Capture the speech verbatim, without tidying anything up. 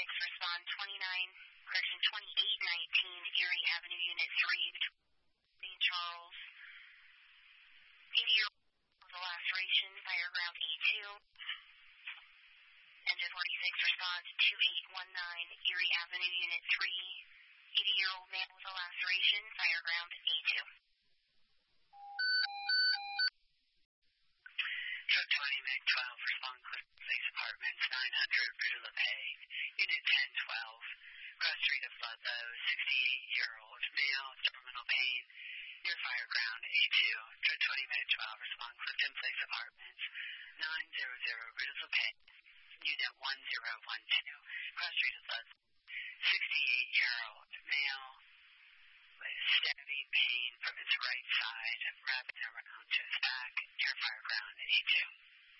twenty-six, respond twenty-nine, correction twenty-eight nineteen, Erie Avenue, Unit three, Saint Charles. eighty-year-old with a laceration, fire ground A two. Engine forty-six, respond two eight one nine, Erie Avenue, Unit three. eighty-year-old man with a laceration, fire ground A two. Truck twenty, Meg twelve, respond Cliff Place Apartments, nine hundred, Rue de la Paix, Unit ten twelve, Cross Street of Ludlow, sixty-eight-year-old male, terminal pain, near fire ground A two. Truck twenty, Meg twelve, respond Clifton Place Apartments, nine hundred, Rue de la Paix, Unit one zero one two, Cross Street of Ludlow, sixty-eight-year-old male with stabbing pain from his right side, wrapping around to his back, near fire ground A two.